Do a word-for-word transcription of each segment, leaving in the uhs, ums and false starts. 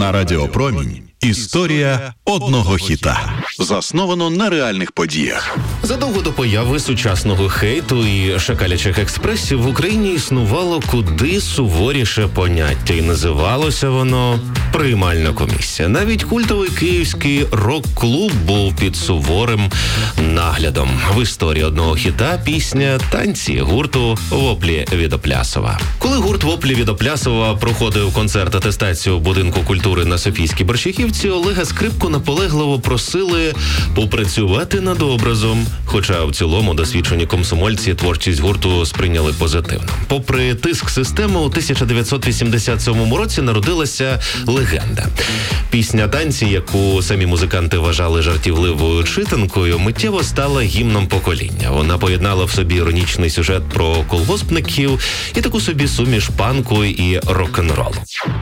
На Радіо Промінь. Історія одного хіта. Засновано на реальних подіях. Задовго до появи сучасного хейту і шакалячих експресів в Україні існувало куди суворіше поняття, і називалося воно «приймальна комісія». Навіть культовий київський рок-клуб був під суворим наглядом. В історії одного хіта пісня «Танці» гурту «Воплі від Оплясова». Коли гурт «Воплі від Оплясова» проходив концерт-атестацію в будинку культури на Софійській Борщагівці, Олега Скрипку наполегливо просили попрацювати над образом, хоча в цілому досвідчені комсомольці творчість гурту сприйняли позитивно. Попри тиск системи, у тисяча дев'ятсот вісімдесят сьомому році народилася легенда. Пісня «Танці», яку самі музиканти вважали жартівливою читанкою, миттєво стала гімном покоління. Вона поєднала в собі іронічний сюжет про колгоспників і таку собі суміш панку і рок-н-ролу.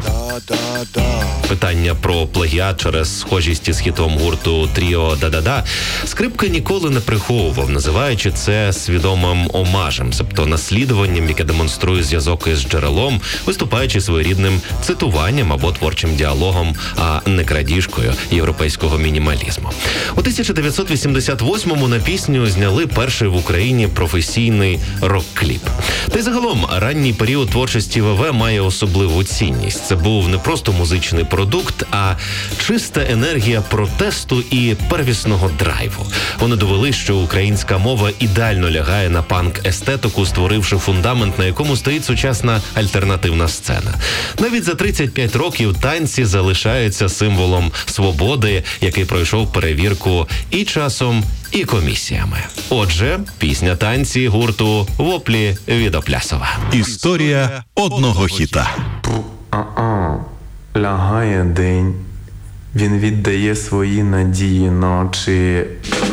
Питання про плагіат через схожість із хітом гурту «Тріо Да-да-да» Скрипка ніколи не приховував, називаючи це свідомим омажем, тобто наслідуванням, яке демонструє зв'язок із джерелом, виступаючи своєрідним цитуванням або творчим діалогом, а не крадіжкою європейського мінімалізму. У тисяча дев'ятсот вісімдесят восьмому на пісню зняли перший в Україні професійний рок-кліп. Та й загалом ранній період творчості ВВ має особливу цінність. Це був не просто музичний продукт, а чиста енергія протесту і первісного драйву. Вони довели, що українська мова ідеально лягає на панк-естетику, створивши фундамент, на якому стоїть сучасна альтернативна сцена. Навіть за тридцять п'ять років танці залишаються символом свободи, який пройшов перевірку і часом, і комісіями. Отже, пісня «Танці» гурту «Воплі від Оплясова». Історія одного хіта. А-а, лягає день. Він віддає свої надії ночі.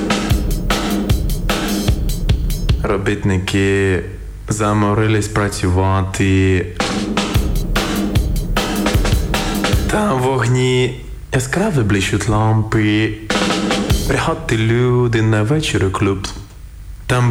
Робітники заморились працювати. Та в вогні яскраво блищуть лампи. Приходьте, люди, на вечір у клуб.